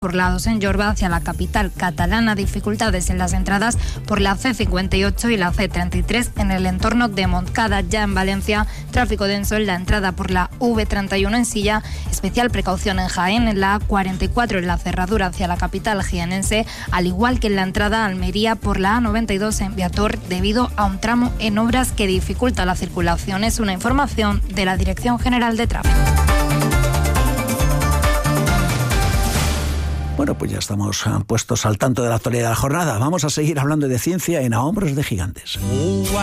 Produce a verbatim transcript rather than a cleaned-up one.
por la dos en Jorba hacia la capital catalana, dificultades en las entradas por la ce cincuenta y ocho y la ce treinta y tres en el entorno de Montcada. Ya en Valencia, tráfico denso en la entrada por la ve treinta y uno en Silla, especial precaución en Jaén, en la a cuarenta y cuatro en la cerradura hacia la capital jienense, al igual que en la entrada a Almería por la a noventa y dos en Viator, debido a un tramo en obras que dificulta la circulación. Es una información de la Dirección General de Tráfico. Bueno, pues ya estamos puestos al tanto de la actualidad de la jornada. Vamos a seguir hablando de ciencia en A Hombros de Gigantes.